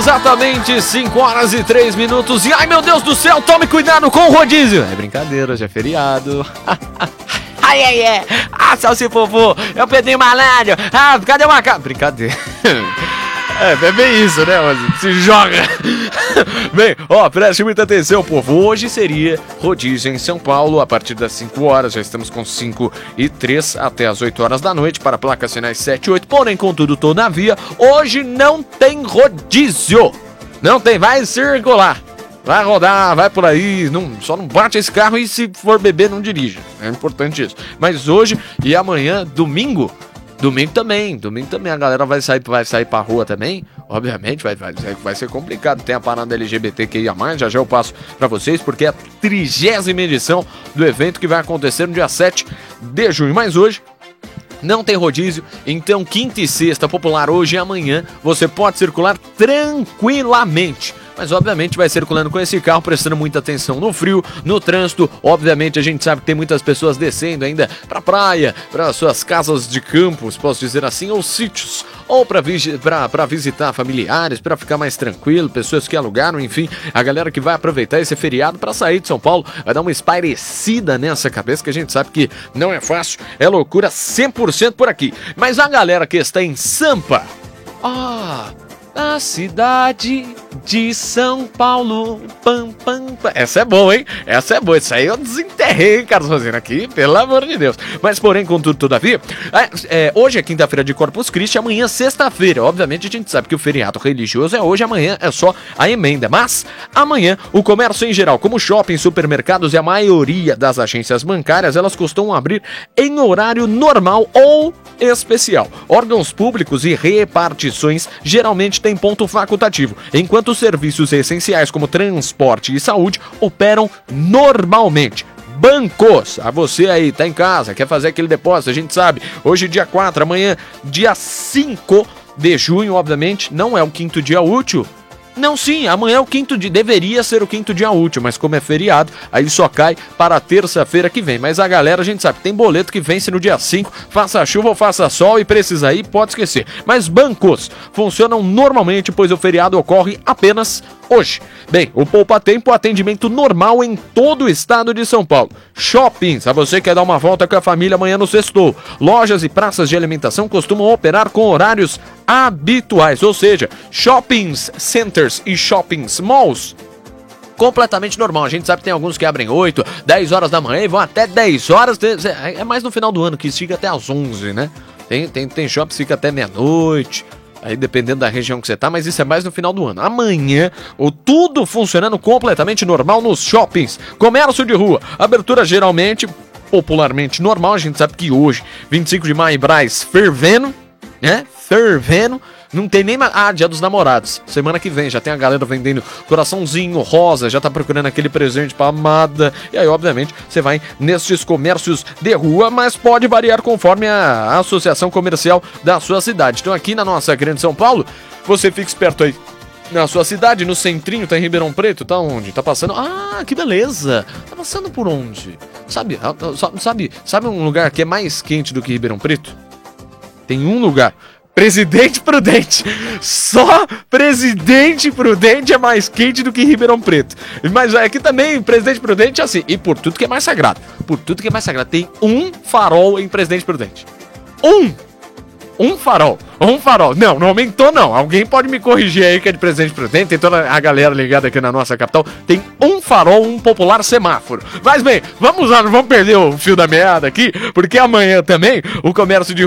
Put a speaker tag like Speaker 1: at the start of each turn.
Speaker 1: exatamente 5 horas e 3 minutos. E ai meu Deus do céu, tome cuidado com o rodízio. É brincadeira, hoje é feriado. Ai, ai, ai. Ah, salsifofô, é o Pedrinho Malandro. Ah, cadê o macaco? Brincadeira. É bem isso, né? Se joga. Bem, preste muita atenção, povo. Hoje seria rodízio em São Paulo a partir das 5 horas. Já estamos com 5 e 3 até as 8 horas da noite para placas sinais 7 e 8. Porém, contudo, todavia, hoje não tem rodízio. Não tem, vai circular. Vai rodar, vai por aí, só não bate esse carro e se for beber não dirija. É importante isso. Mas hoje e amanhã, domingo também a galera vai sair pra rua também. Obviamente vai ser complicado. Tem a parada LGBTQIA+, já eu passo pra vocês, porque é a 30ª edição do evento que vai acontecer no dia 7 de junho. Mas hoje não tem rodízio, então quinta e sexta popular hoje e amanhã você pode circular tranquilamente. Mas obviamente vai circulando com esse carro, prestando muita atenção no frio, no trânsito. Obviamente a gente sabe que tem muitas pessoas descendo ainda pra praia, para suas casas de campos, posso dizer assim, ou sítios, ou pra visitar familiares, pra ficar mais tranquilo, pessoas que alugaram, enfim, a galera que vai aproveitar esse feriado pra sair de São Paulo, vai dar uma espairecida nessa cabeça, que a gente sabe que não é fácil, é loucura 100% por aqui. Mas a galera que está em Sampa, a cidade de São Paulo, pam, pam, pam. Essa é boa, hein? Essa é boa. Isso aí eu desenterrei, hein, Carlos Rosino, aqui, pelo amor de Deus. Mas, porém, contudo, todavia, hoje é quinta-feira de Corpus Christi, amanhã sexta-feira. Obviamente, a gente sabe que o feriado religioso é hoje, amanhã é só a emenda. Mas, amanhã, o comércio em geral, como shopping, supermercados e a maioria das agências bancárias, elas costumam abrir em horário normal ou especial. Órgãos públicos e repartições geralmente têm ponto facultativo, enquanto os serviços essenciais como transporte e saúde operam normalmente. Bancos, a você aí, tá em casa, quer fazer aquele depósito, a gente sabe, hoje dia 4, amanhã dia 5 de junho, obviamente, não é o quinto dia útil. Não, sim, amanhã é o deveria ser o quinto dia útil, mas como é feriado, aí só cai para a terça-feira que vem. Mas a galera, a gente sabe, tem boleto que vence no dia 5, faça chuva ou faça sol e precisa ir, pode esquecer. Mas bancos funcionam normalmente, pois o feriado ocorre apenas hoje. Bem, o Poupa Tempo, atendimento normal em todo o estado de São Paulo. Shoppings, a você que quer dar uma volta com a família amanhã no sextou. Lojas e praças de alimentação costumam operar com horários habituais, ou seja, shoppings, centers e shoppings malls completamente normal. A gente sabe que tem alguns que abrem 8, 10 horas da manhã e vão até 10 horas, é mais no final do ano, que fica até às 11, né? Tem shoppings que fica até meia-noite, aí dependendo da região que você tá, mas isso é mais no final do ano. Amanhã, tudo funcionando completamente normal nos shoppings. Comércio de rua, abertura geralmente, popularmente normal. A gente sabe que hoje, 25 de maio, Brás fervendo, né? Fervendo. Não tem nem mais... Dia dos Namorados. Semana que vem já tem a galera vendendo coraçãozinho, rosa, já tá procurando aquele presente pra amada. E aí, obviamente, você vai nesses comércios de rua, mas pode variar conforme a associação comercial da sua cidade. Então aqui na nossa grande São Paulo, você fica esperto aí. Na sua cidade, no centrinho, tá em Ribeirão Preto, tá onde? Tá passando... que beleza! Tá passando por onde? Sabe um lugar que é mais quente do que Ribeirão Preto? Tem um lugar... Presidente Prudente. Só Presidente Prudente é mais quente do que Ribeirão Preto. Mas aqui também, Presidente Prudente é assim. E por tudo que é mais sagrado. Tem um farol em Presidente Prudente. Um farol. Não aumentou não. Alguém pode me corrigir aí que é de Presidente Prudente. Tem toda a galera ligada aqui na nossa capital. Tem um farol, um popular semáforo. Mas bem, vamos lá, não vamos perder o fio da meada aqui, porque amanhã também o comércio de